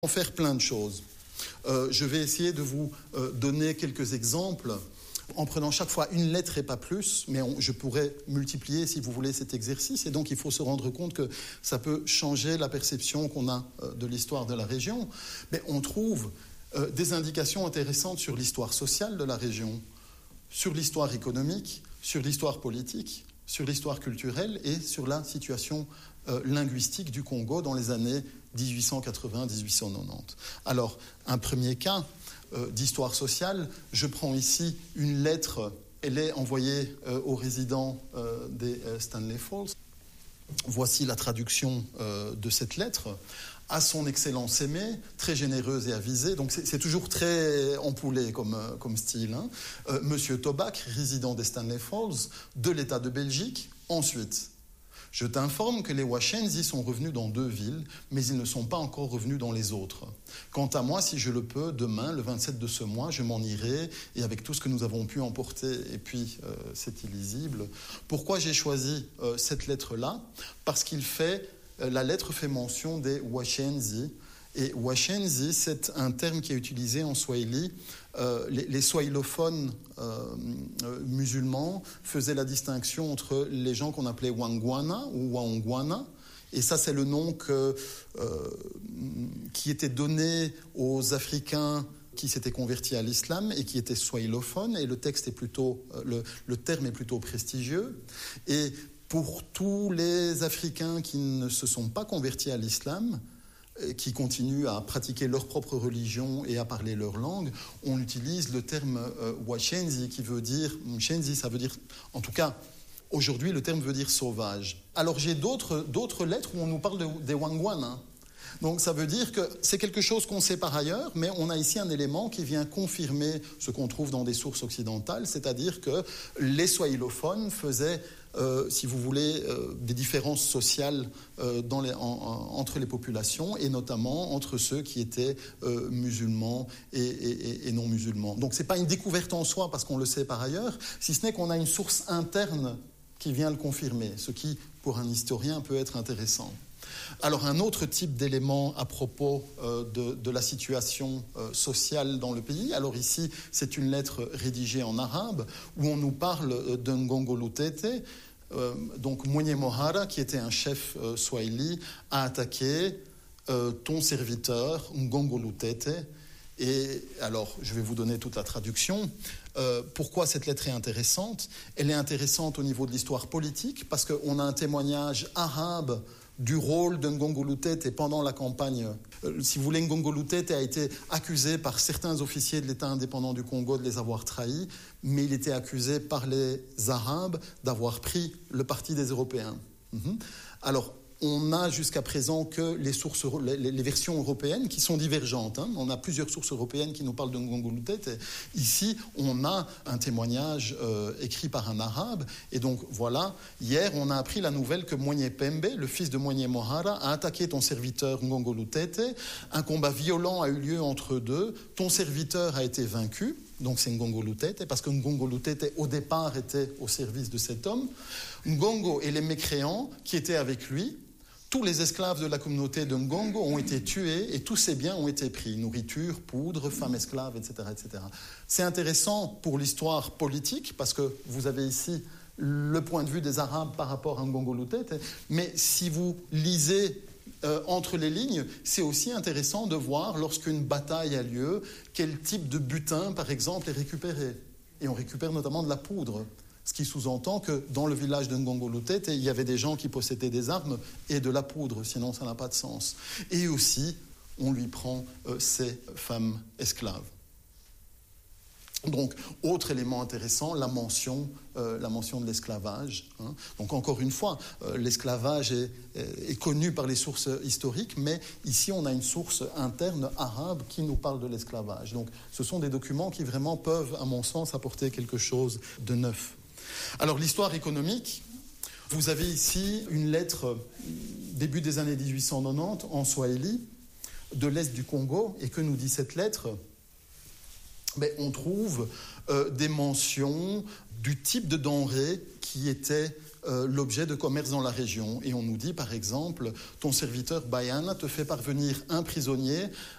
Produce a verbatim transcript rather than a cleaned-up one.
faire plein de choses. Euh, je vais essayer de vous euh, donner quelques exemples en prenant chaque fois une lettre et pas plus, mais on, je pourrais multiplier, si vous voulez, cet exercice. Et donc, il faut se rendre compte que ça peut changer la perception qu'on a euh, de l'histoire de la région. Mais on trouve euh, des indications intéressantes sur l'histoire sociale de la région, sur l'histoire économique, sur l'histoire politique, sur l'histoire culturelle et sur la situation euh, linguistique du Congo dans les années dix-huit cent quatre-vingts à dix-huit cent quatre-vingt-dix. Alors, un premier cas euh, d'histoire sociale, je prends ici une lettre, elle est envoyée euh, aux résidents euh, des euh, Stanley Falls. Voici la traduction euh, de cette lettre. À son Excellence aimée, très généreuse et avisée, donc c'est, c'est toujours très empoulé comme, euh, comme style. Hein. Euh, Monsieur Tobac, résident des Stanley Falls, de l'État de Belgique. Ensuite, je t'informe que les Washensi sont revenus dans deux villes, mais ils ne sont pas encore revenus dans les autres. Quant à moi, si je le peux, demain, le vingt-sept de ce mois, je m'en irai, et avec tout ce que nous avons pu emporter, et puis euh, c'est illisible. Pourquoi j'ai choisi euh, cette lettre-là ? Parce qu'il fait, euh, la lettre fait mention des Washensi, et Washensi, c'est un terme qui est utilisé en Swahili. Euh, les, les swahilophones euh, euh, musulmans faisaient la distinction entre les gens qu'on appelait Wangwana ou Waongwana, et ça c'est le nom que, euh, qui était donné aux Africains qui s'étaient convertis à l'islam et qui étaient swahilophones, et le texte est plutôt, le, le terme est plutôt prestigieux. Et pour tous les Africains qui ne se sont pas convertis à l'islam, qui continuent à pratiquer leur propre religion et à parler leur langue, on utilise le terme euh, Washensi, qui veut dire, Shensi, ça veut dire, en tout cas, aujourd'hui, le terme veut dire sauvage. Alors j'ai d'autres, d'autres lettres où on nous parle de, des Wangwana. Hein. Donc ça veut dire que c'est quelque chose qu'on sait par ailleurs, mais on a ici un élément qui vient confirmer ce qu'on trouve dans des sources occidentales, c'est-à-dire que les swahilophones faisaient, euh, si vous voulez, euh, des différences sociales euh, dans les, en, en, entre les populations, et notamment entre ceux qui étaient euh, musulmans et, et, et non musulmans. Donc c'est pas une découverte en soi, parce qu'on le sait par ailleurs, si ce n'est qu'on a une source interne qui vient le confirmer, ce qui, pour un historien, peut être intéressant. Alors un autre type d'élément à propos euh, de, de la situation euh, sociale dans le pays, alors ici c'est une lettre rédigée en arabe où on nous parle euh, d'un Ngongo Lutete, euh, donc Mwenye Mohara, qui était un chef euh, swahili, a attaqué euh, ton serviteur Ngongo Lutete. Et alors, je vais vous donner toute la traduction. Euh, pourquoi cette lettre est intéressante ? Elle est intéressante au niveau de l'histoire politique, parce qu'on a un témoignage arabe du rôle de Ngongo Lutete pendant la campagne. Euh, si vous voulez, Ngongo Lutete a été accusé par certains officiers de l'État indépendant du Congo de les avoir trahis, mais il était accusé par les Arabes d'avoir pris le parti des Européens. Mm-hmm. Alors, on a jusqu'à présent que les sources, les, les versions européennes qui sont divergentes. Hein. On a plusieurs sources européennes qui nous parlent de Ngongo Lutete. Ici, on a un témoignage euh, écrit par un arabe. Et donc, voilà, hier, on a appris la nouvelle que Mwenye Pembe, le fils de Mwenye Mohara, a attaqué ton serviteur Ngongo Lutete. Un combat violent a eu lieu entre eux deux. Ton serviteur a été vaincu. Donc c'est Ngongo Lutete, parce que Ngongo Lutete, au départ, était au service de cet homme. Ngongo et les mécréants qui étaient avec lui, tous les esclaves de la communauté de Ngongo ont été tués et tous ces biens ont été pris. Nourriture, poudre, femmes esclaves, et cetera, et cetera. C'est intéressant pour l'histoire politique, parce que vous avez ici le point de vue des Arabes par rapport à Ngongo Lutete, mais si vous lisez euh, entre les lignes, c'est aussi intéressant de voir, lorsqu'une bataille a lieu, quel type de butin, par exemple, est récupéré. Et on récupère notamment de la poudre. Ce qui sous-entend que dans le village de Ngongo Lutete, il y avait des gens qui possédaient des armes et de la poudre, sinon ça n'a pas de sens. Et aussi, on lui prend euh, ses femmes esclaves. Donc, autre élément intéressant, la mention, euh, la mention de l'esclavage. Hein. Donc, encore une fois, euh, l'esclavage est, est connu par les sources historiques, mais ici, on a une source interne arabe qui nous parle de l'esclavage. Donc, ce sont des documents qui vraiment peuvent, à mon sens, apporter quelque chose de neuf. Alors, l'histoire économique, vous avez ici une lettre début des années dix-huit cent quatre-vingt-dix en Swahili de l'Est du Congo. Et que nous dit cette lettre ? Ben, on trouve euh, des mentions du type de denrées qui étaient euh, l'objet de commerce dans la région. Et on nous dit, par exemple, ton serviteur Bayan te fait parvenir un prisonnier